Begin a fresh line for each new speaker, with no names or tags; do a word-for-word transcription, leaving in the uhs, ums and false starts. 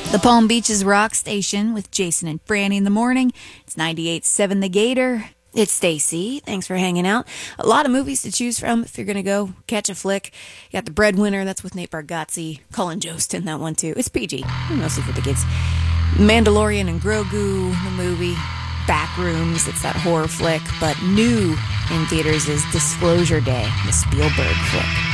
The Palm Beaches Rock Station with Jason and Franny in the morning. It's ninety-eight point seven The Gator. It's Stacy. Thanks for hanging out. A lot of movies to choose from if you're going to go catch a flick. You got The Breadwinner. That's with Nate Bargatze. Colin Jost in that one, too. It's P G. Mostly for the kids. Mandalorian and Grogu, the movie. Backrooms. It's that horror flick. But new in theaters is Disclosure Day, the Spielberg flick.